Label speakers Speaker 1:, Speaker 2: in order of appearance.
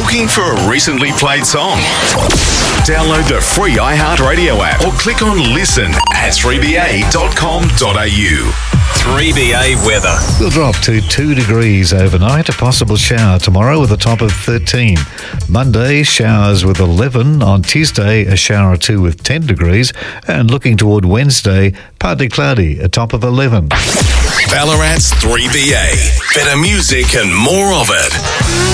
Speaker 1: Looking for a recently played song? Download the free iHeartRadio app or click on listen at 3ba.com.au. 3BA weather.
Speaker 2: We'll drop to 2 degrees overnight. A possible shower tomorrow with a top of 13. Monday, showers with 11. On Tuesday, a shower or 2 with 10 degrees. And looking toward Wednesday, partly cloudy, a top of 11.
Speaker 1: Ballarat's 3BA. Better music and more of it.